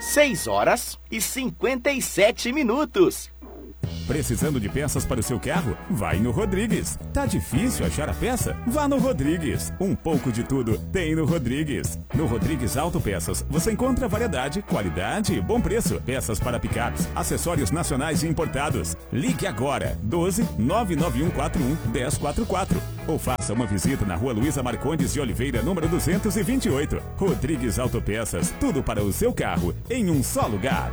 6h57. Precisando de peças para o seu carro? Vai no Rodrigues. Tá difícil achar a peça? Vá no Rodrigues. Um pouco de tudo tem no Rodrigues. No Rodrigues Autopeças você encontra variedade, qualidade e bom preço. Peças para picapes, acessórios nacionais e importados. Ligue agora 12 99141 1044 ou faça uma visita na Rua Luísa Marcondes de Oliveira, número 228. Rodrigues Autopeças, tudo para o seu carro em um só lugar.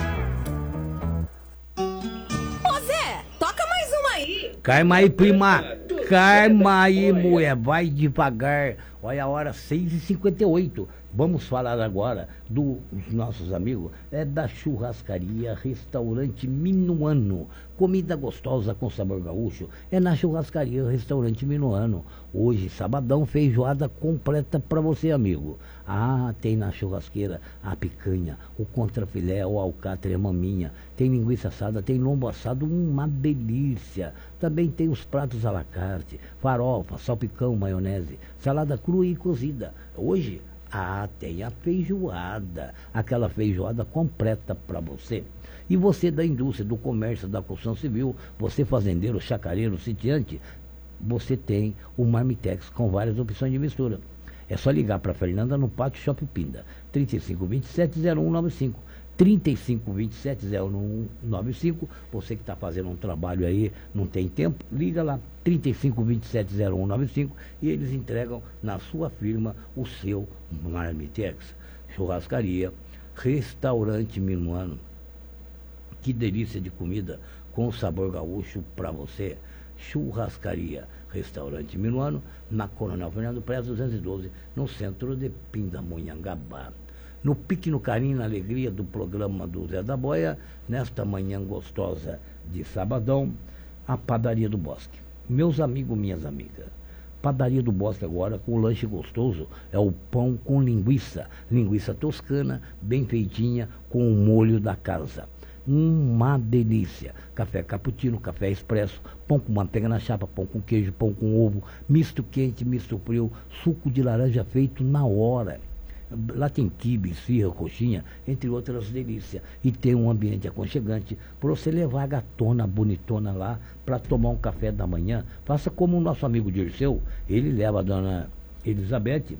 Calma aí, prima. Calma aí, mulher. Vai devagar. Olha a hora, 6h58. Vamos falar agora dos nossos amigos, da churrascaria Restaurante Minuano. Comida gostosa com sabor gaúcho é na churrascaria Restaurante Minuano. Hoje, sabadão, feijoada completa para você, amigo. Ah, tem na churrasqueira a picanha, o contrafilé, o alcatra e a maminha. Tem linguiça assada, tem lombo assado, uma delícia. Também tem os pratos à la carte, farofa, salpicão, maionese, salada crua e cozida. Hoje, tem a feijoada, aquela feijoada completa para você. E você da indústria, do comércio, da construção civil, você fazendeiro, chacareiro, sitiante, você tem o Marmitex com várias opções de mistura. É só ligar para a Fernanda no Pátio Shopping Pinda, 3527-0195. 3527-0195. Você que está fazendo um trabalho aí, não tem tempo, liga lá, 3527-0195, e eles entregam na sua firma o seu Marmitex. Churrascaria, Restaurante Minuano. Que delícia de comida com sabor gaúcho para você. Churrascaria, Restaurante Minuano, na Coronel Fernando Prez 212, no centro de Pindamonhangaba. No pique, no carinho, na alegria do programa do Zé da Boia, nesta manhã gostosa de sabadão, a Padaria do Bosque. Meus amigos, minhas amigas, Padaria do Bosque agora com o lanche gostoso é o pão com linguiça toscana, bem feitinha, com o molho da casa. Uma delícia. Café cappuccino, café expresso, pão com manteiga na chapa, pão com queijo, pão com ovo, misto quente, misto frio, suco de laranja feito na hora. Lá tem quibe, esfirra, coxinha, entre outras delícias. E tem um ambiente aconchegante para você levar a gatona bonitona lá para tomar um café da manhã. Faça como o nosso amigo Dirceu, ele leva a dona Elizabeth,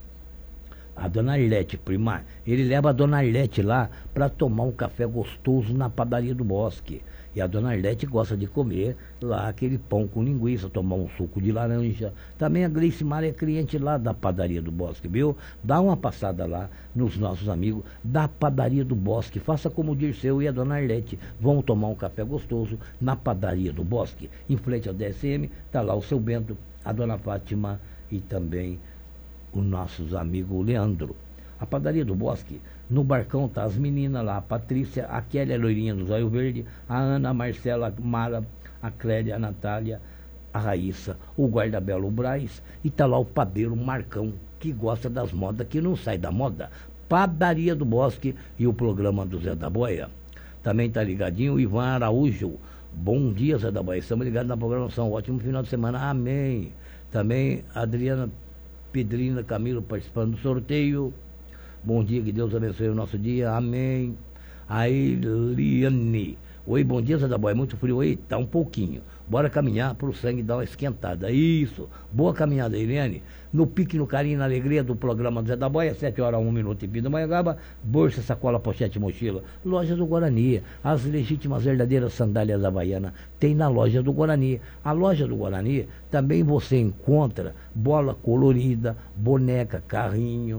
a dona Arlete, primar, ele leva a dona Arlete lá para tomar um café gostoso na Padaria do Bosque. E a dona Arlete gosta de comer lá aquele pão com linguiça, tomar um suco de laranja. Também a Gleice Mara é cliente lá da Padaria do Bosque, viu? Dá uma passada lá nos nossos amigos da Padaria do Bosque. Faça como o Dirceu e a dona Arlete. Vão tomar um café gostoso na Padaria do Bosque. Em frente ao DSM, está lá o seu Bento, a dona Fátima e também os nossos amigos Leandro. A Padaria do Bosque, no Barcão tá as meninas lá, a Patrícia, a Kelly, a loirinha do Zóio Verde, a Ana, a Marcela, a Mara, a Clélia, a Natália, a Raíssa, o Guardabelo, o Braz, e tá lá o padeiro Marcão, que gosta das modas, que não sai da moda. Padaria do Bosque e o programa do Zé da Boia. Também tá ligadinho o Ivan Araújo. Bom dia, Zé da Boia, estamos ligados na programação, ótimo final de semana, amém. Também a Adriana Pedrina Camilo participando do sorteio. Bom dia, que Deus abençoe o nosso dia, amém. A Eliane, oi, bom dia, Zé da Boia, é muito frio aí? Tá um pouquinho, bora caminhar pro sangue dar uma esquentada, isso, boa caminhada, Eliane. No pique, no carinho, na alegria do programa do Zé da Boia, 7h01 em Pindamonhangaba, bolsa, sacola, pochete, mochila, loja do Guarani, as legítimas verdadeiras sandálias havaianas, tem na loja do Guarani. A loja do Guarani também você encontra bola colorida, boneca, carrinho.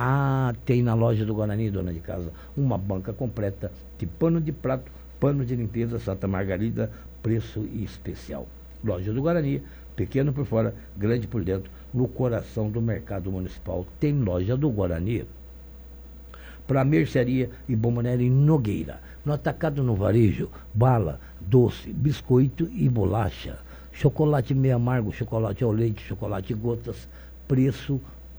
Tem na loja do Guarani, dona de casa, uma banca completa de pano de prato, pano de limpeza Santa Margarida, preço especial. Loja do Guarani, pequeno por fora, grande por dentro, no coração do mercado municipal. Tem loja do Guarani. Para mercearia e bomboniere Nogueira. No atacado, no varejo, bala, doce, biscoito e bolacha. Chocolate meio amargo, chocolate ao leite, chocolate gotas, preço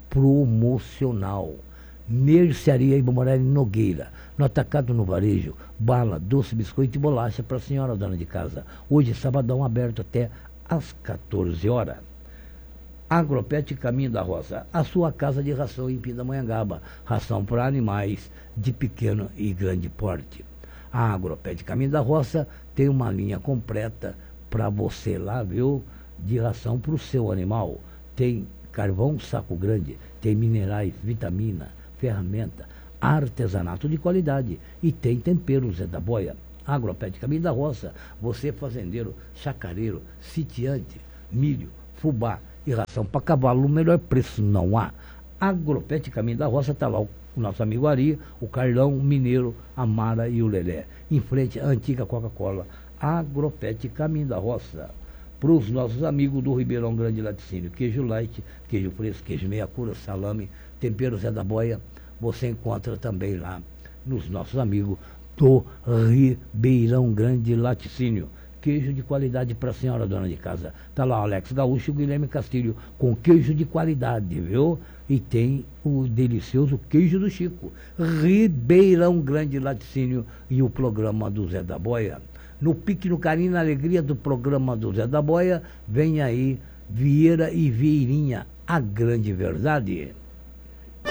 promocional. Mercearia e bomboniere Nogueira. No atacado, no varejo, bala, doce, biscoito e bolacha para a senhora dona de casa. Hoje, sabadão, aberto até às 14 horas. Agropet Caminho da Roça, a sua casa de ração em Pindamonhangaba, ração para animais de pequeno e grande porte. A Agropet Caminho da Roça tem uma linha completa para você lá, viu, de ração para o seu animal. Tem carvão saco grande, tem minerais, vitamina, ferramenta, artesanato de qualidade e tem temperos Zé da Boia. Agropet Caminho da Roça, você fazendeiro, chacareiro, sitiante, milho, fubá e ração para cavalo, o melhor preço não há. Agropet Caminho da Roça está lá o nosso amigo Ari, o Carlão, o Mineiro, a Mara e o Lelé. Em frente à antiga Coca-Cola. Agropet Caminho da Roça. Para os nossos amigos do Ribeirão Grande Laticínio, queijo light, queijo fresco, queijo meia cura, salame, tempero Zé da Boia, você encontra também lá nos nossos amigos do Ribeirão Grande Laticínio. Queijo de qualidade para a senhora dona de casa. Está lá o Alex Gaúcho e o Guilherme Castilho com queijo de qualidade, viu? E tem o delicioso queijo do Chico. Ribeirão Grande Laticínio e o programa do Zé da Boia. No pique, no carinho, na alegria do programa do Zé da Boia, vem aí Vieira e Vieirinha, a grande verdade.